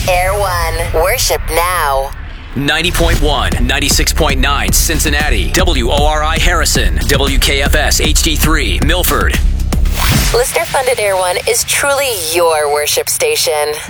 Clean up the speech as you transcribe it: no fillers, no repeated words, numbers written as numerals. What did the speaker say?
Air One. Worship now. 90.1, 96.9 Cincinnati, WORI Harrison, WKFS HD3 Milford. Listener-funded Air One is truly your worship station.